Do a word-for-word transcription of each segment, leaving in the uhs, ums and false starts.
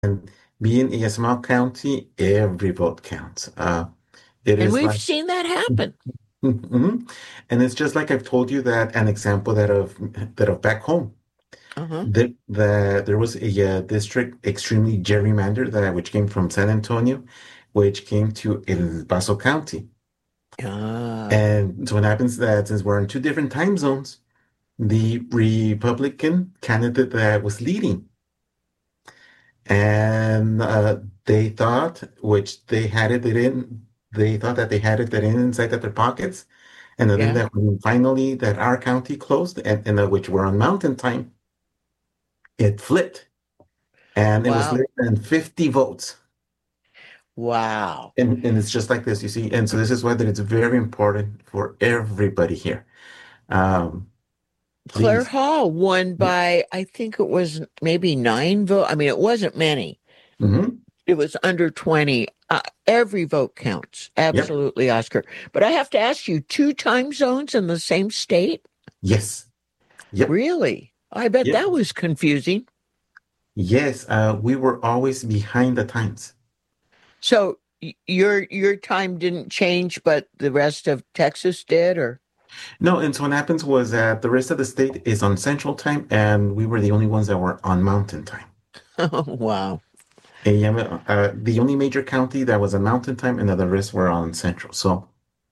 Being a small county, every vote counts. Uh, it And is we've like, seen that happen. Mhm. And it's just like I've told you that an example that of that of back home. Uh-huh. That the, there was a uh, district extremely gerrymandered that which came from San Antonio, which came to El Paso County. Ah, And so what happens that since we're in two different time zones, the Republican candidate that was leading, and uh, they thought, which they had it, they didn't, they thought that they had it, they didn't inside of their pockets. And then yeah. that when finally that our county closed, and, and uh, which were on mountain time, it flipped, and it was Wow. less than fifty votes. Wow. And, and it's just like this, you see. And so this is why that it's very important for everybody here. Um, Claire please. Hall won by, I think it was maybe nine vote. I mean, it wasn't many. Hmm. It was under twenty. Uh, every vote counts. Yep. Absolutely, Oscar. But I have to ask you, two time zones in the same state? Yes. Yep. Really? I bet Yep. that was confusing. Yes. Uh, we were always behind the times. So y- your your time didn't change, but the rest of Texas did, or? No, and so what happens was that the rest of the state is on Central Time, and we were the only ones that were on Mountain Time. Oh, wow. And yeah, uh, the only major county that was on Mountain Time, and then the rest were on Central. So,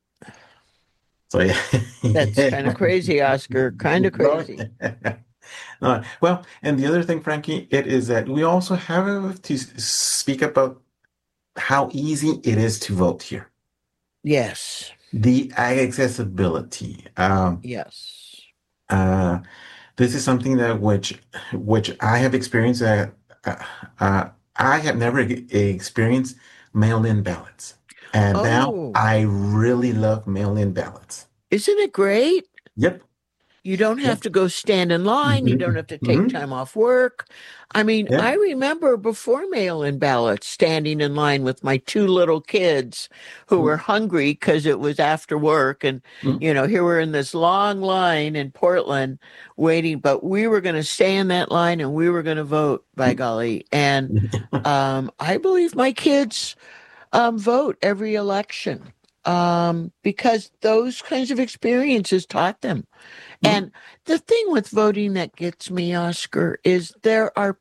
so yeah. That's kind of Yeah. crazy, Oscar. Kind of No. crazy. Uh, well, and the other thing, Frankie, it is that we also have to s- speak about how easy it is to vote here. Yes. The accessibility. Um, Yes. uh, this is something that which which I have experienced that uh, uh, I have never e- experienced mail-in ballots, and now Oh, I really love mail-in ballots. isn't it great? Yep. You don't Yep. have to go stand in line. You don't Hmm. have to take Hmm. time off work. I mean, I Yep. remember before mail-in ballots, standing in line with my two little kids who were hungry because it was after work. And, Hmm. you know, here we're in this long line in Portland waiting, but we were going to stay in that line and we were going to vote, by golly. And um, I believe my kids um, vote every election um, because those kinds of experiences taught them. Hmm. And the thing with voting that gets me, Oscar, is there are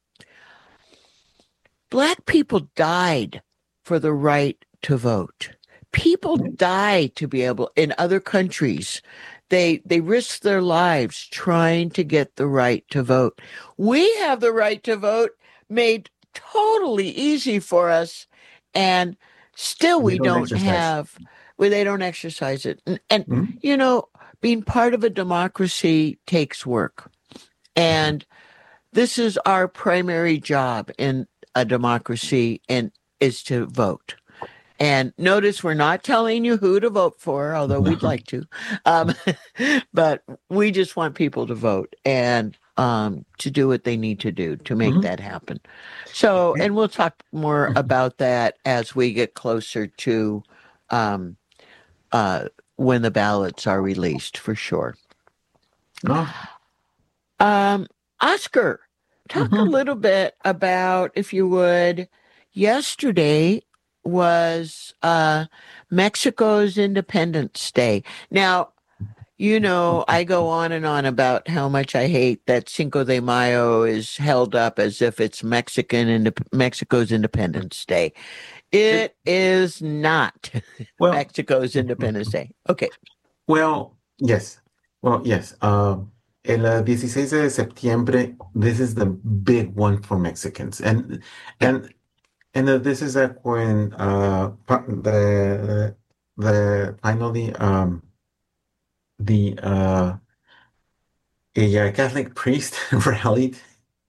Black people died for the right to vote. People die to be able in other countries. They they risk their lives trying to get the right to vote. We have the right to vote made totally easy for us, and still We we don't don't exercise. have well, they don't exercise it. And, and Hmm. you know, being part of a democracy takes work. And this is our primary job in a democracy and is to vote. And notice we're not telling you who to vote for, although we'd like to. Um, but we just want people to vote and um, to do what they need to do to make Hmm. that happen. So, and we'll talk more about that as we get closer to um, uh, when the ballots are released for sure. No. Um, Oscar, talk a Hmm. little bit about, if you would, yesterday was uh, Mexico's Independence Day. Now, you know, I go on and on about how much I hate that Cinco de Mayo is held up as if it's Mexican and Mexico's Independence Day. It, It is not well, Mexico's Independence Day. Okay. well, yes. Well, yes. Um, el uh, dieciséis de septiembre, this is the big one for Mexicans. And Yeah. and and uh, this is that when uh pa- the the finally um the uh a uh, Catholic priest rallied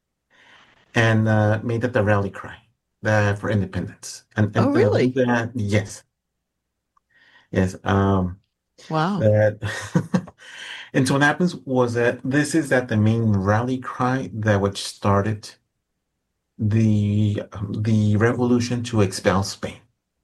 and uh, made it the rally cry uh, for independence. And Oh, and uh, with really? that, yes, yes. Um, Wow. that and so what happens was that this is that the main rally cry that which started the the revolution to expel Spain.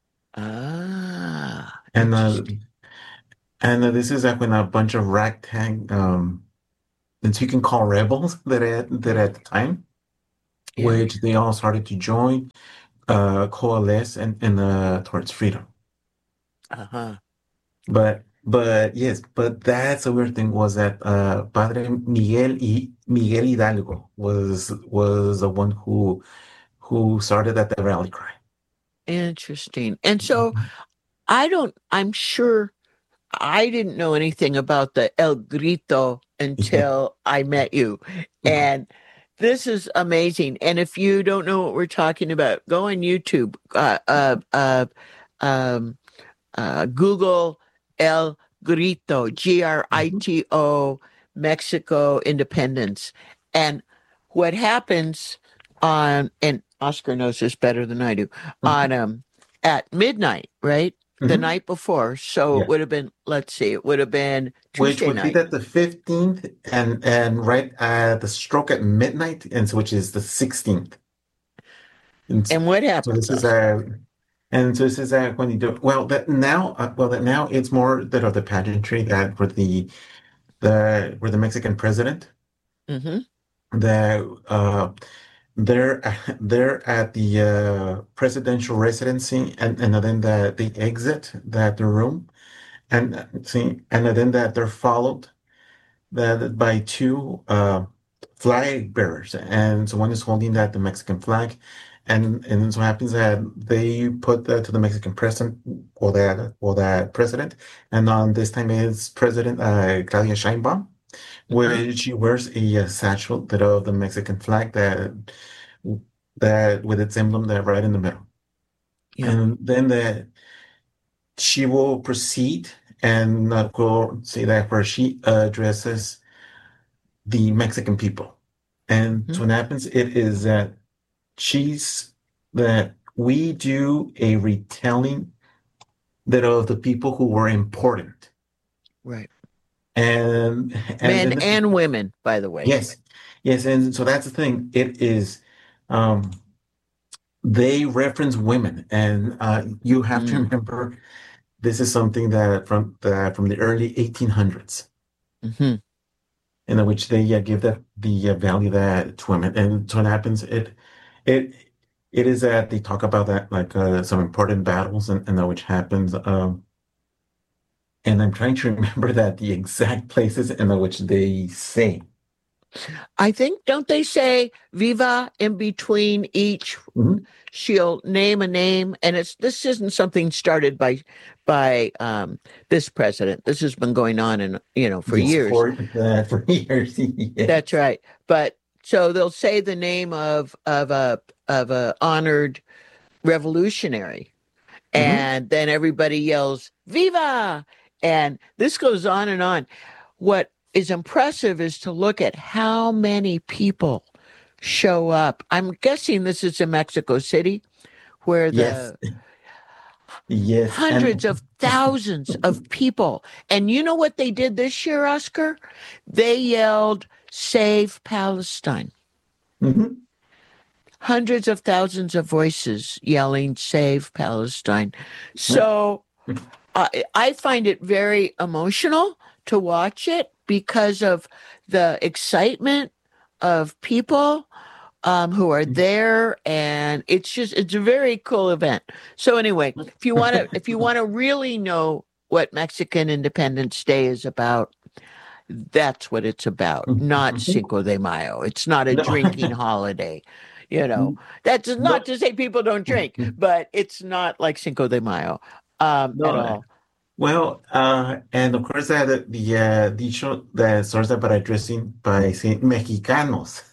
Ah, And uh, interesting. and uh, this is like when a bunch of ragtag um that you can call rebels that at that at the time Yeah. which they all started to join, uh, coalesce, and and uh, towards freedom. Uh-huh. But but yes, but that's a weird thing was that uh, Padre Miguel y Miguel Hidalgo was was the one who who started at the rally cry. Interesting. And so Mhm. I don't, I'm sure I didn't know anything about the El Grito Yeah. until I met you. And this is amazing. And if you don't know what we're talking about, go on YouTube, uh, uh, uh, um, uh, Google El Grito, G R I Mhm. T O, Mexico independence. And what happens on, and Oscar knows this better than I do, on Mhm. um at midnight, right? The Mhm. night before. So it Yeah. would have been, let's see, it would have been Which Tuesday would be night. that the fifteenth and and right at the stroke at midnight, and so which is the sixteenth. And s- And what so happens, this is Oscar? uh and so this is uh when you do well that now uh, well that now it's more that of the pageantry that for the the where the Mexican president Mm-hmm. that uh they're they're at the uh presidential residency, and and then that they exit that the room, and uh, see and then that they're followed that by two uh, flag bearers, and so one is holding that the Mexican flag, and and so happens that they put that to the Mexican president or that or that president, and on this time it's President uh, Claudia Sheinbaum, Uh-huh. where she wears a, uh satchel that of the Mexican flag that that with its emblem that right in the middle, Yeah. and then that she will proceed and uh, go say that where she addresses the Mexican people. And Mm-hmm. so what happens, it is that she's that we do a retelling that of the people who were important. Right. And and Men then the, and women, by the way. yes, yes, and so that's the thing. It is um they reference women, and uh you have to Mm. remember this is something that from the from the early eighteen hundreds, Mm-hmm. in which they uh, give that the uh, value that to women. And so what happens, it it it is that they talk about that like uh, some important battles and, and that which happens. Um, and I'm trying to remember that the exact places in the which they say. I think, don't they say viva in between each? Mhm. She'll name a name, and it's this isn't something started by by um, this president. This has been going on, in you know for Yes, years. for uh, for years. That's Yes. right. But so they'll say the name of of a of a honored revolutionary, Hmm. and then everybody yells "Viva!" And this goes on and on. What is impressive is to look at how many people show up. I'm guessing this is in Mexico City, where Yes. the Yes. hundreds And of thousands of people. And you know what they did this year, Oscar? They yelled, Save Palestine. mhm. Hundreds of thousands of voices yelling, Save Palestine. Yeah. So I, I find it very emotional to watch it because of the excitement of people um, who are there, and it's just it's a very cool event. So anyway, if you want to if you want to really know what Mexican Independence Day is about, that's what it's about, not Cinco de Mayo. It's not a No. drinking holiday. You know, that's not No. to say people don't drink, but it's not like Cinco de Mayo um, at No. all. Well, uh, and of course, uh, the, the uh, dicho that starts out by addressing by saying Mexicanos,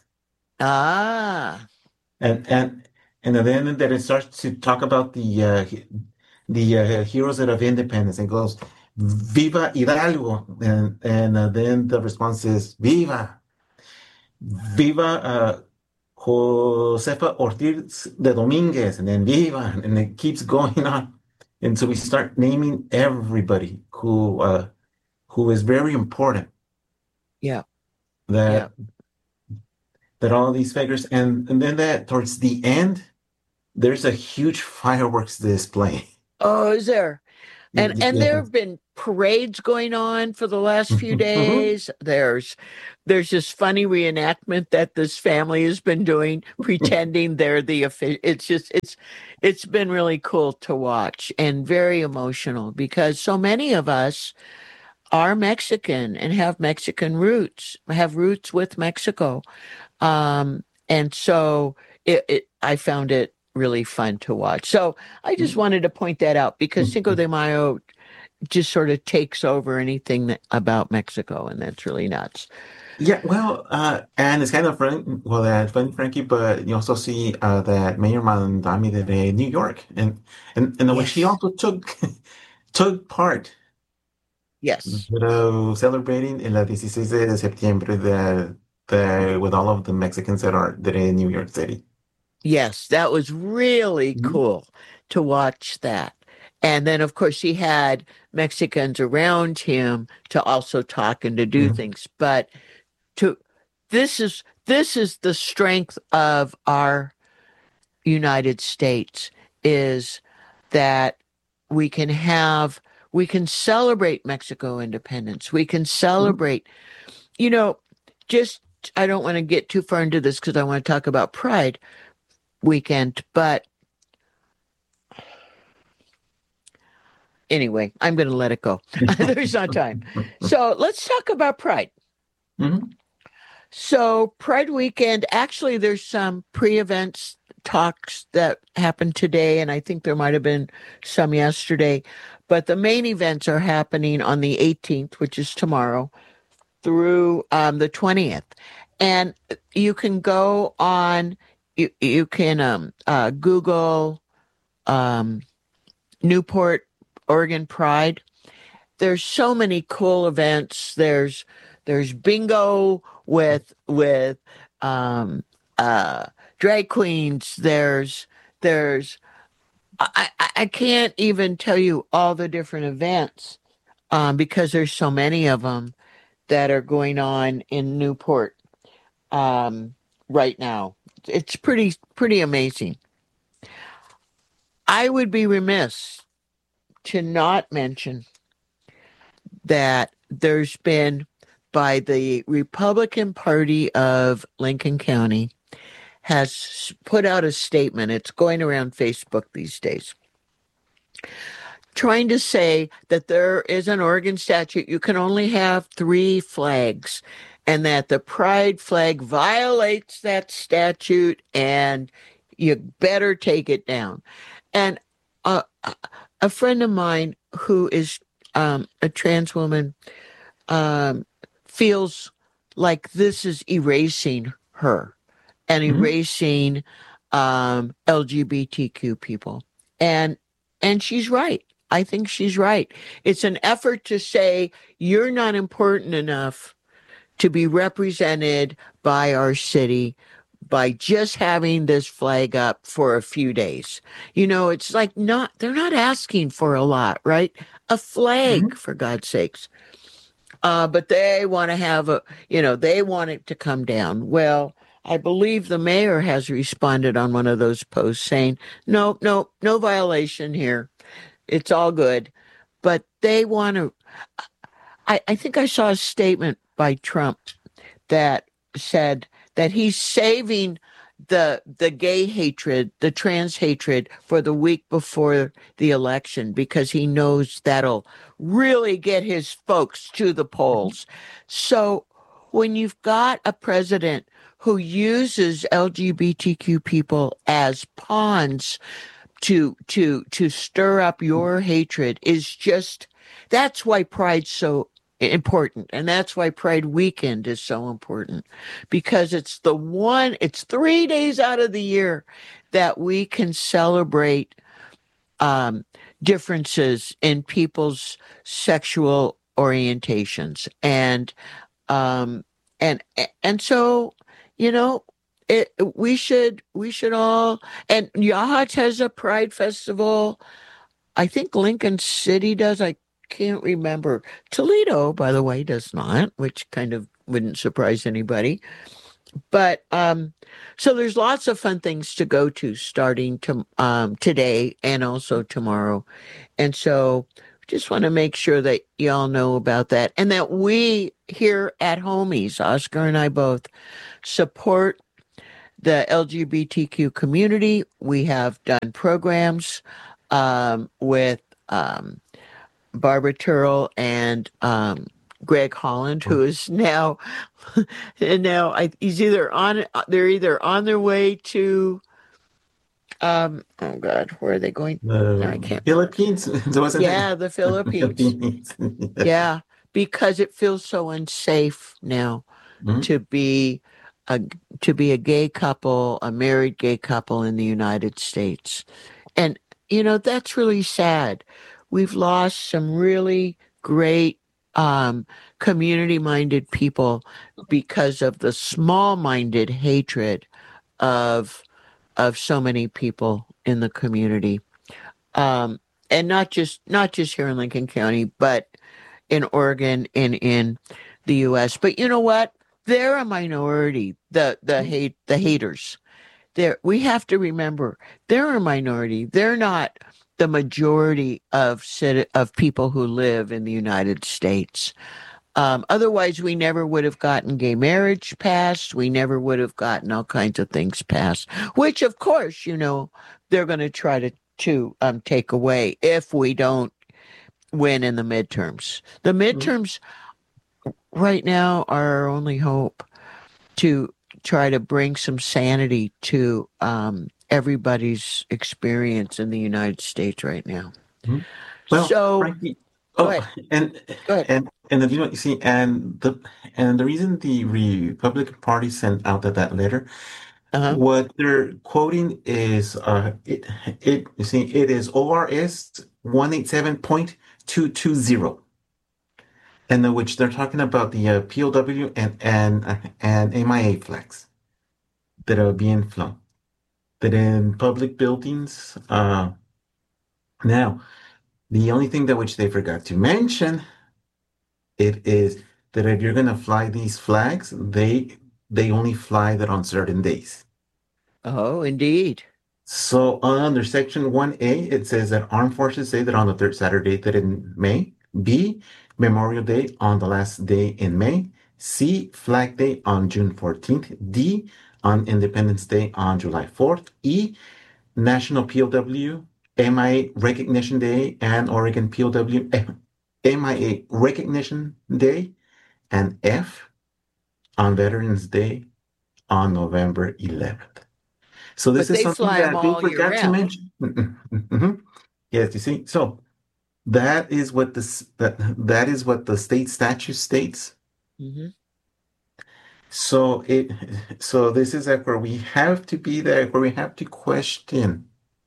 Ah, and and and then that it starts to talk about the uh, he- the uh, heroes of independence, and goes Viva Hidalgo, and and uh, then the response is Viva, Viva uh, Josefa Ortiz de Domínguez, and then Viva, and it keeps going on, and so we start naming everybody who uh, who is very important. yeah, yeah. That that all these figures, and and then that towards the end there's a huge fireworks display. Oh, is there? And and there Yeah. have been parades going on for the last few Mhm. days. There's there's this funny reenactment that this family has been doing, pretending they're the official. It's just it's it's been really cool to watch and very emotional because so many of us are Mexican and have Mexican roots, have roots with Mexico. Um, and so it, it I found it really fun to watch. So I just wanted to point that out because Cinco de Mayo just sort of takes over anything that, about Mexico, and that's really nuts. Yeah, well, uh, and it's kind of fun, well, that funny, Frankie, but you also see uh, that Mayor Mamdani did in New York, and and in which he Yes, also took took part, yes, you know, celebrating in la dieciséis de septiembre the the with all of the Mexicans that are that are in New York City. yes. That was really Mhm. cool to watch that. And then, of course, he had Mexicans around him to also talk and to do Mhm. things. But to this is this is the strength of our United States is that we can have we can celebrate Mexico independence. We can Mhm. celebrate, you know, just I don't want to get too far into this because I want to talk about Pride weekend, but anyway, I'm going to let it go. There's not time. So let's talk about Pride. Mhm. So Pride weekend, actually, there's some pre-events talks that happened today, and I think there might have been some yesterday. But the main events are happening on the eighteenth, which is tomorrow, through um, the twentieth. And you can go on, you, you can um, uh, Google um, Newport, Oregon Pride. There's so many cool events. There's there's bingo with with um, uh, drag queens. There's there's I, I I can't even tell you all the different events um, because there's so many of them that are going on in Newport um, right now. It's pretty pretty amazing. I would be remiss to not mention that there's been by the Republican Party of Lincoln County has put out a statement. It's going around Facebook these days, trying to say that there is an Oregon statute. You can only have three flags, and that the pride flag violates that statute, and you better take it down. And uh, a friend of mine who is um, a trans woman um, feels like this is erasing her and Mhm. erasing um, L G B T Q people. And and she's right. I think she's right. It's an effort to say you're not important enough to be represented by our city by just having this flag up for a few days. You know, it's like not they're not asking for a lot, right? A flag, Mhm. for God's sakes. Uh, but they want to have a, you know, they want it to come down. Well, I believe the mayor has responded on one of those posts saying, no, no, no violation here. It's all good. But they want to, I, I think I saw a statement by Trump that said that he's saving the the gay hatred, the trans hatred for the week before the election because he knows that'll really get his folks to the polls. So when you've got a president who uses L G B T Q people as pawns to to to stir up your hatred is just that's why pride's so important, and that's why Pride weekend is so important, because it's the one it's three days out of the year that we can celebrate um differences in people's sexual orientations. And um and and so you know it we should we should all, and Yahat has a pride festival. I think Lincoln City does. I can't remember. Toledo, by the way, does not, which kind of wouldn't surprise anybody. But um so there's lots of fun things to go to starting to um today and also tomorrow. And so just want to make sure that y'all know about that, and that we here at Homies, Oscar and I both, support the L G B T Q community. We have done programs um, with um, Barbara Turrell and um, Greg Holland, who is now, and now I, he's either on, they're either on their way to, um, oh God, where are they going? No, I The can't. Philippines, wasn't Yeah, it? the Philippines. Philippines. Yeah, because it feels so unsafe now Mhm. to be a to be a gay couple, a married gay couple in the United States. And you know, that's really sad. We've lost some really great um, community-minded people because of the small-minded hatred of of so many people in the community. Um, and not just not just here in Lincoln County, but in Oregon and in the U S. But you know what? They're a minority. The the hate the haters. They're, we have to remember they're a minority. They're not the majority of citi- of people who live in the United States. Um, otherwise, we never would have gotten gay marriage passed. We never would have gotten all kinds of things passed, which, of course, you know, they're going to try to to um, take away if we don't win in the midterms. The Mhm. midterms right now are our only hope to try to bring some sanity to um, everybody's experience in the United States right now. Mhm. Well, So, Frankie, go oh, ahead. and Go ahead. and and the, you know, you see, and the and the reason the Republican Party sent out that, that letter, Uh huh. what they're quoting is uh it it you see it is O R S one eight seven point two two zero, and the, which they're talking about the uh, P O W and and uh, and M I A flags that are being flown, that in public buildings. Uh, now, the only thing that which they forgot to mention it is that if you're gonna fly these flags, they they only fly that on certain days. Oh, indeed. So under section one A, it says that armed forces say that on the third Saturday that in May. B, Memorial Day on the last day in May. C, Flag Day on June fourteenth. D, on Independence Day on July fourth. E, National P O W, M I A Recognition Day, and Oregon P O W M I A Recognition Day. And F, on Veterans Day on November eleventh. So this But is they something fly them that they all year forgot to round. mention. Mhm. Yes, you see. So that is what this that that is what the state statute states. Hmm. So it so this is like where we have to be there, where we have to question.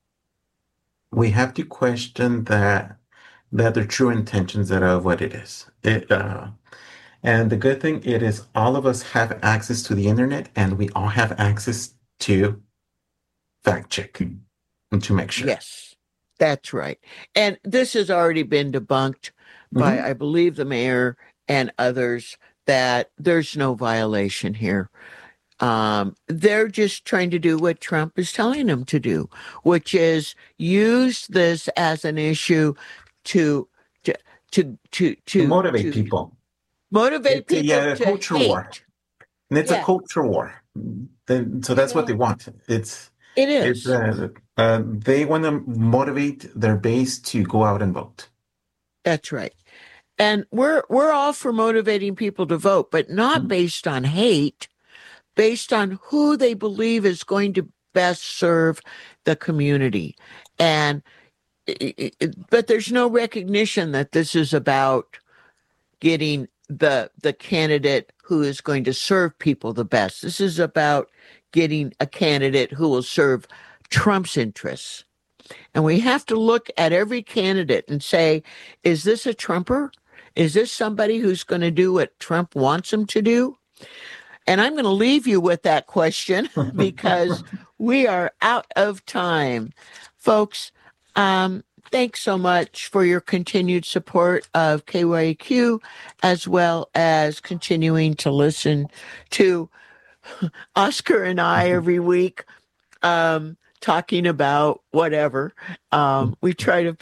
We have to question that that the true intentions that of what it is. It uh and the good thing it is all of us have access to the internet and we all have access to fact checking to make sure. Yes, that's right. And this has already been debunked by, Mhm. I believe, the mayor and others that there's no violation here. Um, they're just trying to do what Trump is telling them to do, which is use this as an issue to to to to To to, motivate to people. motivate It's a, people yeah, a to culture war. hate. And it's a Yeah, culture war. Then, so you that's what they know, want. It's it it's is. uh, uh, they want to motivate their base to go out and vote. That's right. And we're we're all for motivating people to vote, but not Mhm. based on hate, based on who they believe is going to best serve the community. And it, it, but there's no recognition that this is about getting the the candidate who is going to serve people the best. This is about getting a candidate who will serve Trump's interests. And we have to look at every candidate and say, is this a Trumper? Is this somebody who's going to do what Trump wants him to do? And I'm going to leave you with that question because we are out of time. Folks, um, thanks so much for your continued support of K Y Q, as well as continuing to listen to Oscar and I every week, um, talking about whatever. Um, we try to pick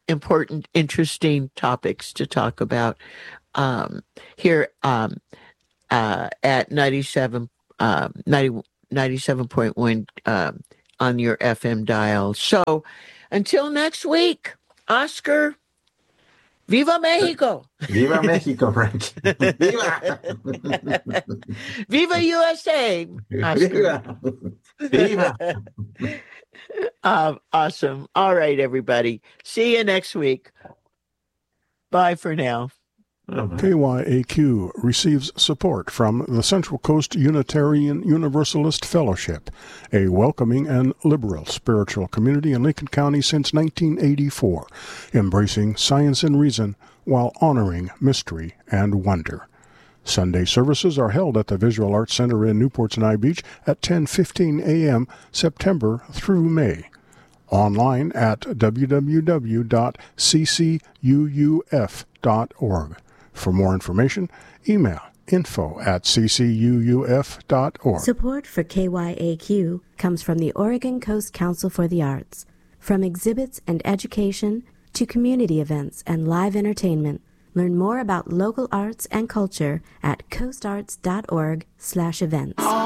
important, interesting topics to talk about um, here um, uh, at ninety-seven, um, ninety, ninety-seven point one um, on your F M dial. So until next week, Oscar, Viva Mexico! Viva Mexico, Frank! Viva! Viva U S A, Oscar! Viva! Viva! Uh, awesome. All right, everybody. See you next week. Bye for now. K Y A Q receives support from the Central Coast Unitarian Universalist Fellowship, a welcoming and liberal spiritual community in Lincoln County since nineteen eighty-four, embracing science and reason while honoring mystery and wonder. Sunday services are held at the Visual Arts Center in Newport Sinai Beach at ten fifteen a.m. September through May. Online at w w w dot c c u u f dot org. For more information, email info at c c u u f dot org. Support for K Y A Q comes from the Oregon Coast Council for the Arts. From exhibits and education to community events and live entertainment, learn more about local arts and culture at coastarts dot org slash events.